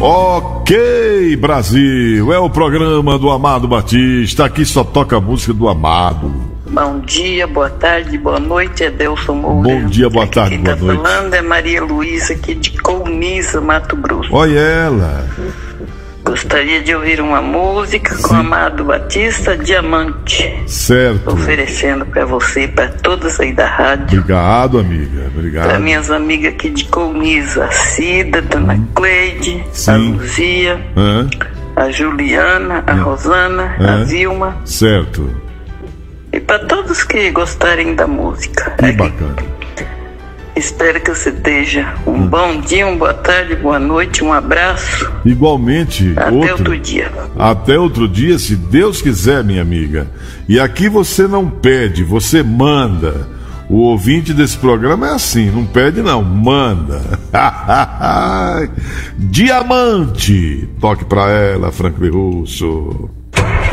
Ok, Brasil, é o programa do Amado Batista. Aqui só toca a música do Amado. Bom dia, boa tarde, boa noite, Edelson Moura. Bom dia, boa tarde, boa noite. Quem tá falando é Maria Luísa, aqui de Colniza, Mato Grosso. Olha ela. Gostaria de ouvir uma música com Amado Batista, Diamante. Certo. Oferecendo pra você e pra todos aí da rádio. Obrigado, amiga. Obrigado. Para minhas amigas aqui de Colniza, a Cida, Dona Cleide, Sim. a Luzia, a Juliana, a Rosana, a Vilma. Certo. E para todos que gostarem da música. Que bacana. Espero que você esteja um bom dia, uma boa tarde, boa noite, um abraço. Igualmente. Até outro dia. Até outro dia, se Deus quiser, minha amiga. E aqui você não pede, você manda. O ouvinte desse programa é assim, não pede não, manda. Diamante. Toque pra ela, Franklin Russo.